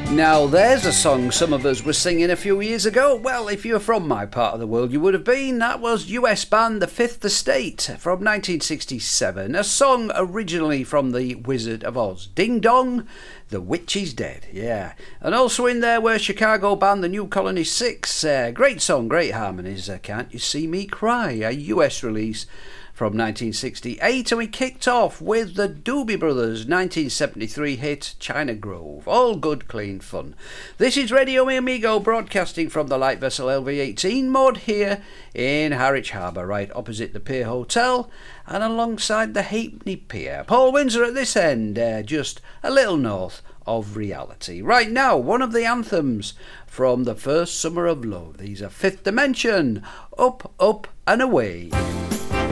Now there's a song some of us were singing a few years ago. Well, if you're from my part of the world, you would have been. That was US band The Fifth Estate from 1967. A song originally from The Wizard of Oz. Ding Dong, The Witch is Dead. Yeah. And also in there were Chicago band The New Colony Six. Great song, great harmonies. Can't You See Me Cry? A US release from 1968, and we kicked off with the Doobie Brothers' 1973 hit China Grove. All good, clean fun. This is Radio Mi Amigo, broadcasting from the light vessel LV-18 mod here in Harwich Harbour, right opposite the Pier Hotel and alongside the Halfpenny Pier. Paul Windsor at this end, just a little north of reality. Right now, one of the anthems from the first Summer of Love. These are Fifth Dimension, Up, Up and Away.